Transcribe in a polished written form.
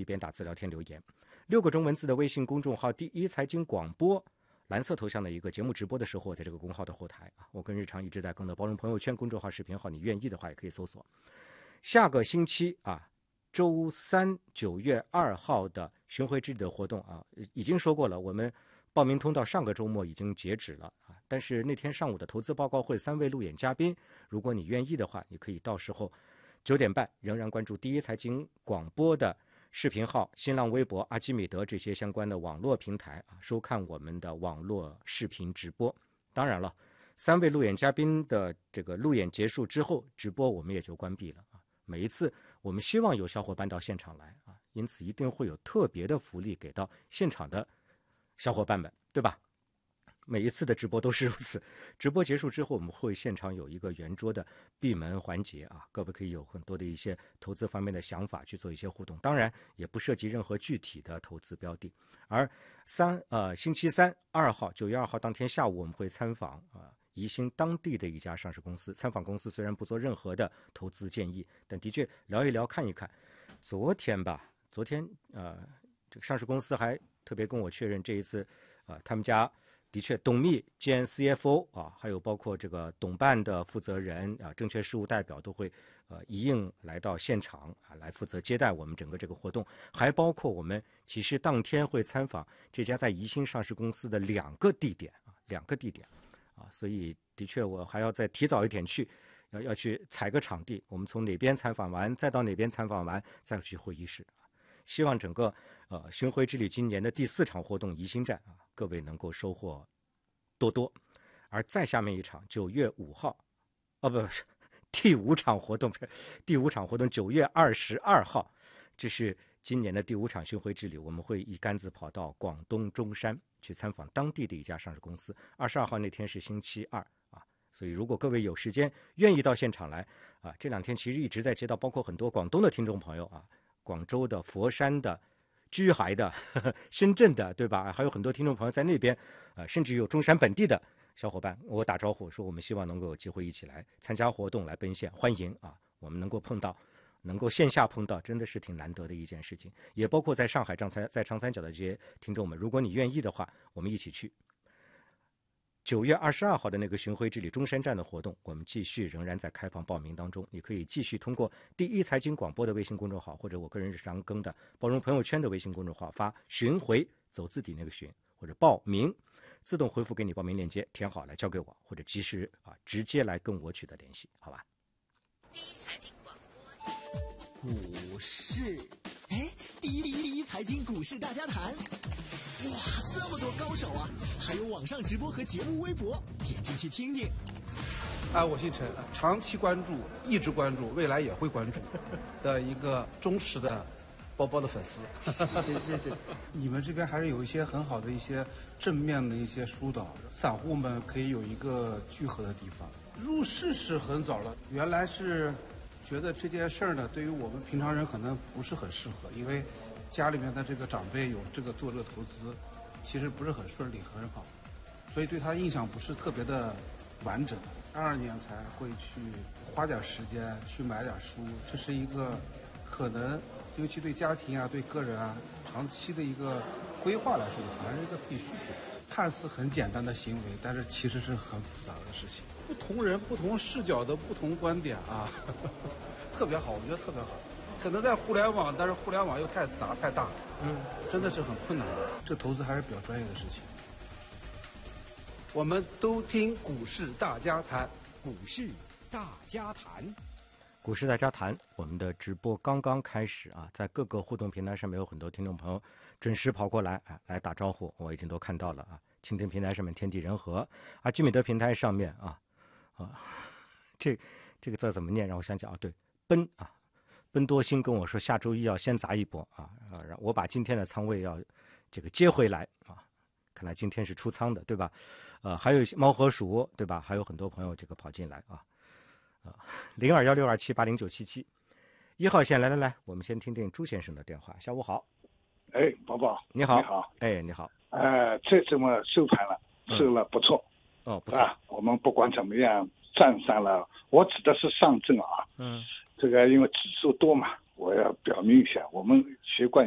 边打字聊天留言。6个中文字的微信公众号第一财经广播，蓝色头像的一个节目直播的时候，在这个公号的后台啊，我跟日常一直在更的包容朋友圈公众号视频号，你愿意的话也可以搜索。下个星期啊，周三9月2号的巡回之旅的活动啊，已经说过了，我们报名通道上个周末已经截止了啊，但是那天上午的投资报告会3位路演嘉宾，如果你愿意的话，你可以到时候9点半仍然关注第一财经广播的视频号、新浪微博、阿基米德这些相关的网络平台啊，收看我们的网络视频直播。当然了，3位路演嘉宾的这个路演结束之后，直播我们也就关闭了啊。每一次我们希望有小伙伴到现场来啊，因此一定会有特别的福利给到现场的小伙伴们，对吧？每一次的直播都是如此。直播结束之后，我们会现场有一个圆桌的闭门环节啊，各位可以有很多的一些投资方面的想法去做一些互动，当然也不涉及任何具体的投资标的。而星期三2号9月2号当天下午，我们会参访宜兴当地的一家上市公司。参访公司虽然不做任何的投资建议，但的确聊一聊看一看。昨天这个上市公司还特别跟我确认，这一次他们家的确董秘兼 CFO 啊，还有包括这个董办的负责人啊，证券事务代表都会一应来到现场啊，来负责接待我们整个这个活动，还包括我们其实当天会参访这家在宜兴上市公司的2个地点啊，所以的确我还要再提早一点去，要去踩个场地，我们从哪边参访完，再到哪边参访完，再去会议室。希望整个巡回之旅今年的第4场活动宜兴站啊，各位能够收获多多。而再下面一场9月5号，不是第5场活动9月22号，这是今年的第5场巡回之旅，我们会一竿子跑到广东中山去参访当地的一家上市公司。22号那天是星期二啊，所以如果各位有时间愿意到现场来啊，这2天其实一直在接到包括很多广东的听众朋友啊，广州的、佛山的、珠海的、深圳的，对吧？还有很多听众朋友在那边，甚至有中山本地的小伙伴，我打招呼说我们希望能够有机会一起来参加活动，来奔现，欢迎啊！我们能够碰到，能够线下碰到，真的是挺难得的一件事情。也包括在上海在长三角的这些听众们，如果你愿意的话，我们一起去。9月22号的那个巡回之旅中山站的活动，我们仍然在开放报名当中。你可以继续通过第一财经广播的微信公众号，或者我个人日常更的包容朋友圈的微信公众号发巡回走字底那个巡，或者报名，自动回复给你报名链接，填好来交给我，或者及时直接来跟我取得联系，好吧？ 第一财经广播股市，第一财经股市大家谈。哇，这么多高手啊！还有网上直播和节目微博，点进去听听。 我姓陈，长期关注，一直关注，未来也会关注的一个忠实的包包的粉丝。谢谢。你们这边还是有一些很好的一些正面的一些疏导，散户们可以有一个聚合的地方。入市是很早了，原来是觉得这件事儿呢，对于我们平常人可能不是很适合，因为家里面的这个长辈有做这个投资，其实不是很顺利很好，所以对他印象不是特别的完整。22年才会去花点时间去买点书，这是一个可能尤其对家庭啊、对个人啊长期的一个规划来说，还是一个必需品。看似很简单的行为，但是其实是很复杂的事情。不同人、不同视角的不同观点啊，特别好，我觉得特别好。可能在互联网，但是互联网又太杂太大，真的是很困难的。这投资还是比较专业的事情。我们都听股市大家谈， 股市大家谈， 股市大家谈，我们的直播刚刚开始啊，在各个互动平台上面有很多听众朋友准时跑过来来打招呼，我已经都看到了啊。蜻蜓平台上面天地人和，阿基米德平台上面这个字怎么念？让我想想对，奔多星跟我说下周一要先砸一波让我把今天的仓位要这个接回来啊。看来今天是出仓的，对吧？还有猫和鼠，对吧？还有很多朋友这个跑进来021627809771号线来，我们先听听朱先生的电话。下午好。 宝宝你好。 你好。 你好。 这怎么收盘了？收了不错。 不错。 我们不管怎么样站上了，我指的是上证啊。这个因为指数多嘛，我要表明一下，我们习惯